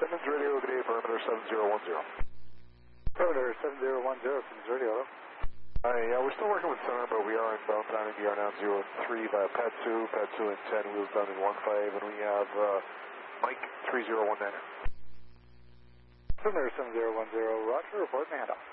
Simmons Radio, good day, perimeter 7010. Perimeter 7010, Simmons Radio. Hi, we're still working with center, but we are inbound planning DR now 03 via pad 2 and 10, wheels down in 15, and we have Mike 3019. Perimeter 7010, roger, report and handoff.